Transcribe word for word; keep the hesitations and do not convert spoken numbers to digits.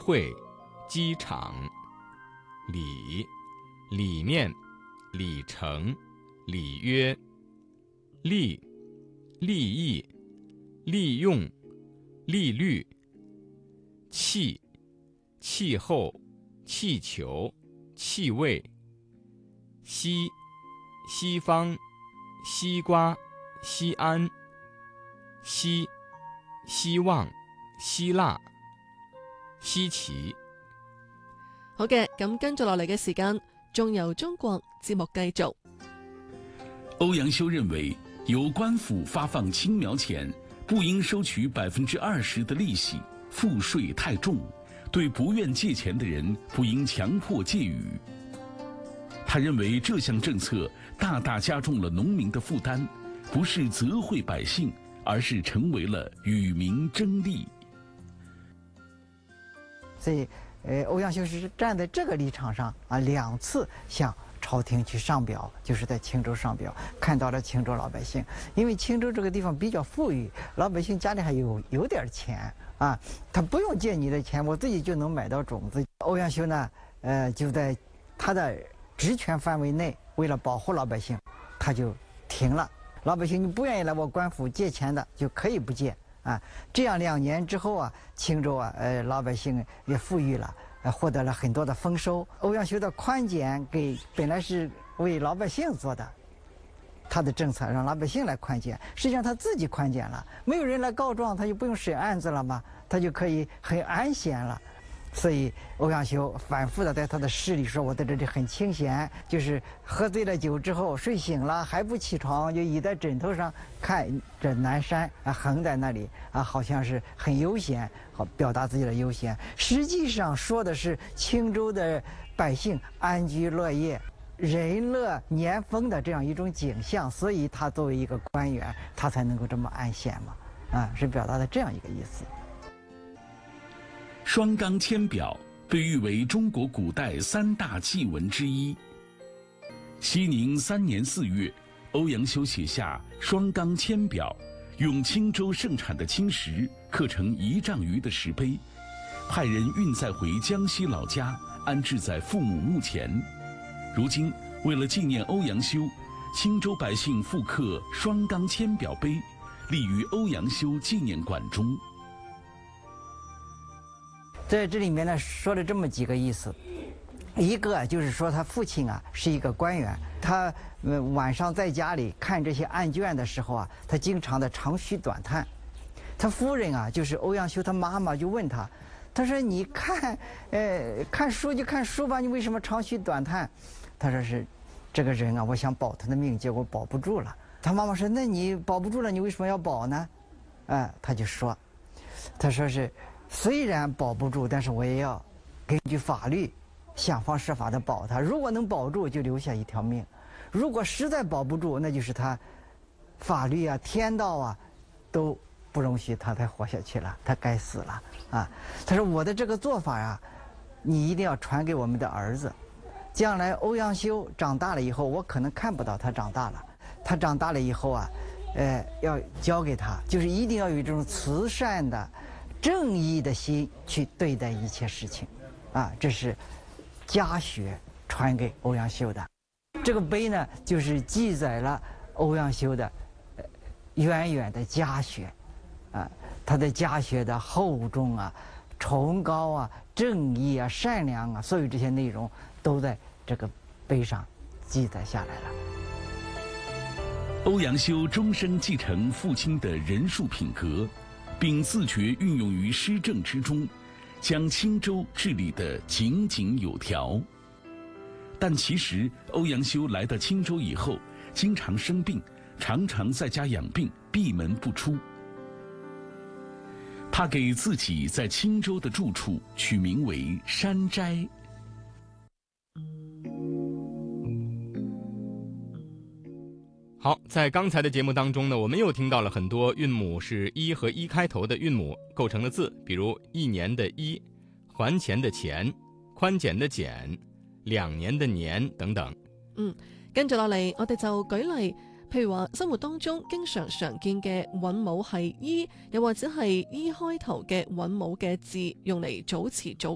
会、机场。里，里面、里程、里约。利，利益、利用、利率。气，气候、气球、气味。西，西方、西瓜、西安。希，希望、希腊。稀奇。 好嘅，咁跟住落嚟嘅時間，仲由中國節目繼續。 歐陽修認為，由官府發放青苗錢，不應收取百分之二十的利息，賦稅太重，對不願借錢的人不應強迫借予。他認為這項政策大大加重了農民的負擔，不是責惠百姓，而是成為了與民爭利。 所以，呃，歐陽修是站在這個立場上啊，兩次向朝廷去上表，就是在青州上表，看到了青州老百姓，因為青州這個地方比較富裕，老百姓家裡還有有點錢啊，他不用借你的錢，我自己就能買到種子。歐陽修呢，呃，就在他的職權範圍內，為了保護老百姓，他就停了。老百姓你不願意來我官府借錢的，就可以不借啊。這樣兩年之後啊，青州啊，呃，老百姓也富裕了。獲得了很多的豐收。歐陽修的寬減給本來是為老百姓做的，他的政策讓老百姓來寬減，實際上他自己寬減了，沒有人來告狀，他就不用審案子了嘛，他就可以很安閒了。所以歐陽修反覆的在他的詩裏說，我在這裡很清閒，就是喝醉了酒之後睡醒了還不起床，就倚在枕頭上看着南山啊，橫在那裡啊，好像是很悠閒，好表達自己的悠閒。實際上說的是青州的百姓安居樂業、人樂年豐的這樣一種景象，所以他作為一個官員，他才能夠這麼安閒嘛，啊，是表達的這樣一個意思。 雙綱簽表被譽為中國古代三大祭文之一。熙寧三年四月，歐陽修寫下雙綱簽表，用青州盛產的青石刻成一丈餘的石碑，派人運載回江西老家，安置在父母墓前。如今，為了紀念歐陽修，青州百姓復刻雙綱簽表碑，立於歐陽修紀念館中。 在這裡面呢，說了這麼幾個意思，一個就是說他父親啊是一個官員，他呃晚上在家裡看這些案卷的時候啊，他經常的長吁短嘆。他夫人啊，就是歐陽修他媽媽就問他，他說你看，呃看書就看書吧，你為什麼長吁短嘆？他說是這個人啊，我想保他的命，結果保不住了。他媽媽說，那你保不住了，你為什麼要保呢？啊，他就說，他說是。雖然保不住，但是我也要根據法律想方設法的保他。如果能保住，就留下一條命；如果實在保不住，那就是他法律啊、天道啊都不容許他再活下去了，他該死了啊！他說我的這個做法啊，你一定要傳給我們的兒子。將來歐陽修長大了以後，我可能看不到他長大了。他長大了以後啊，呃，要交給他，就是一定要有這種慈善的。正義的心去對待一切事情，啊，這是家學傳給歐陽修的。這個碑呢，就是記載了歐陽修的遠遠的家學，啊，他的家學的厚重啊、崇高啊、正義啊、善良啊，所有這些內容都在這個碑上記載下來了。 歐陽修終生繼承父親的仁術品格，並自覺運用於施政之中，將青州治理得井井有條。但其實歐陽修來到青州以後，經常生病，常常在家養病，閉門不出。他給自己在青州的住處取名為山齋。 好，在剛才的節目當中呢，我們又聽到了很多韻母是一和一開頭的韻母構成的字，比如一年的一、還錢的錢、寬減的減、兩年的年等等。 嗯，跟住落嚟，我哋就舉例，譬如話生活當中經常常見嘅韻母係一，又或者係一開頭嘅韻母嘅字，用嚟組詞組